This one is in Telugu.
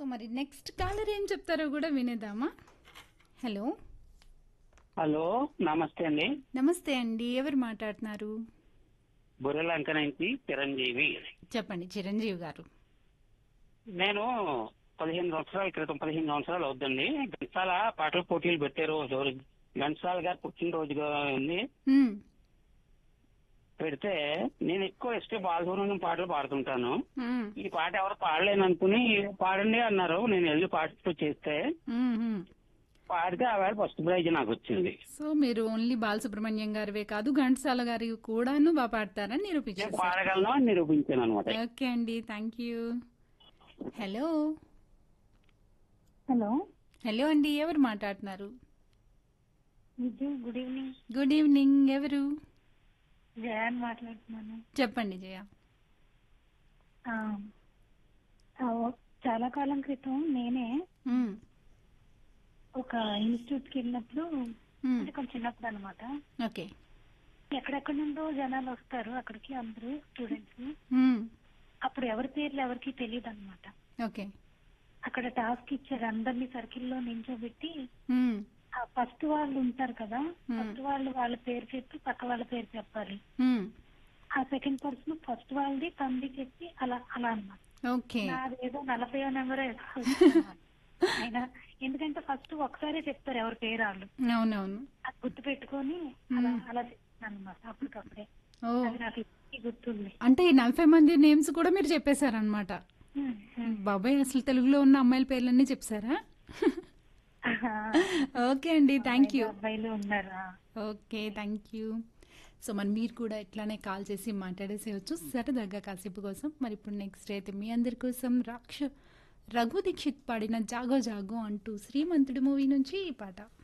మరి నెక్స్ట్ కాలర్ ఏం చెప్తారో కూడా వినేద్దామా? హలో హలో, నమస్తే అండి. నమస్తే అండి, ఎవరు మాట్లాడుతున్నారు? బుర్రలంక నుంచి చిరంజీవి. చెప్పండి చిరంజీవి గారు. నేను 15 సంవత్సరాలు అవుతుందండి. ఘంటసాల పాటల పోటీలు పెట్టారు. ఘంటసాల గారు పుట్టినరోజుగా ఉంది. మ్మ్. పెడితే నేను ఎక్కువ ఎస్కే బాలసుబ్రహ్మణ్యం పాటలు పాడుతుంటాను. మ్మ్. ఈ పాట ఎవరు పాడలేను అనుకుని పాడండి అన్నారు. నేను వెళ్ళి పార్టిసిపేట్ చేస్తే మ్మ్. మ్మ్. పాడితే ఆ వేళ ఫస్ట్ ప్రైజ్ నాకు వచ్చింది. సో మీరు ఓన్లీ బాలసుబ్రహ్మణ్యం గారివే కాదు ఘంటసాల గారి కూడాను బాగా పాడతారని నేను నిరూపించారు. పాడగలను అని నిరూపించాను అనమాట. ఓకే అండి, thank you. Hello hello hello అండి, ఎవరు మాట్లాడుతున్నారు? Viju, good evening. Good evening, ఎవరు? జయాన్ మాట్లాడుతున్నాను. చెప్పండి జయ. ఆ, చాలా కాలం క్రితం నేనే మ్మ్. ఒక ఇన్స్టిట్యూట్ కి వెళ్ళినప్పుడు, మ్మ్. అంటే కొంచెం చిన్నప్పుడు అనమాట, ఓకే. ఎక్కడెక్కడ నుండో జనాలు వస్తారు అక్కడికి, అందరూ స్టూడెంట్స్. మ్మ్. అప్పుడు ఎవరి పేర్లు ఎవరికి తెలియదు అనమాట. ఓకే. అక్కడ టాస్క్ ఇచ్చారు, అందరినీ సర్కిల్లో నించోబెట్టి మ్మ్. ఫస్ట్ వాళ్ళు ఉంటారు కదా, ఫస్ట్ వాళ్ళు వాళ్ళ పేరు చెప్పి పక్క వాళ్ళ పేరు చెప్పాలి. మ్మ్. ఆ సెకండ్ పర్సన్ ఫస్ట్ వాళ్ళది తనది చెప్పి అలా అలా అన్నమాట. ఓకే. నాదేదో 40వ నెంబర్ అయినా, ఎందుకంటే ఫస్ట్ ఒకసారి చెప్తారు ఎవరి పేరు వాళ్ళు, అవునవును. అది గుర్తు పెట్టుకొని అలా అలా చెప్తాను అనమాట అప్పటికప్పుడే. ఓ, అది నాకు ఇప్పటికీ గుర్తుంది. అంటే ఈ 40 మంది నేమ్స్ కూడా మీరు చెప్పేశారనమాట. బాబాయ్ అసలు తెలుగులో ఉన్న అమ్మాయిల పేర్లన్నీ చెప్పారా? ఓకే అండి, థ్యాంక్ యూ. అబ్బాయిలు ఉన్నారా? Okay, thank you. సో మరి మీరు కూడా ఇట్లానే కాల్ చేసి మాట్లాడేసేయచ్చు సరదాగా కాసేపు కోసం. మరి ఇప్పుడు నెక్స్ట్ అయితే మీ అందరి కోసం రఘు దీక్షిత్ పాడిన జాగో జాగో అంటూ శ్రీమంతుడి మూవీ నుంచి ఈ పాట.